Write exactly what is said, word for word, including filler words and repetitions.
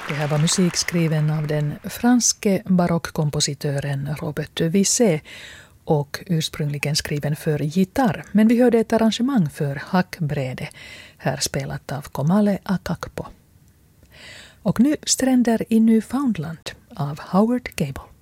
Det här var musik skriven av den franske barockkompositören Robert Devisé och ursprungligen skriven för gitarr. Men vi hörde ett arrangemang för hackbräde, här spelat av Komale Akakpo. Och nu Stränder i Newfoundland av Howard Gable.